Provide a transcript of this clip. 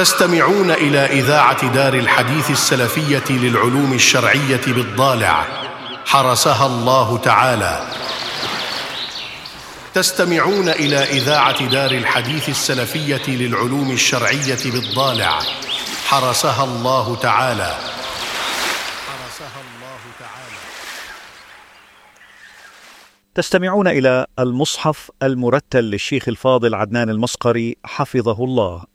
تستمعون إلى إذاعة دار الحديث السلفية للعلوم الشرعية بالضالع، حرسها الله تعالى. تستمعون إلى إذاعة دار الحديث السلفية للعلوم الشرعية بالضالع، حرسها الله تعالى. تستمعون إلى المصحف المرتل للشيخ الفاضل عدنان المصقري حفظه الله،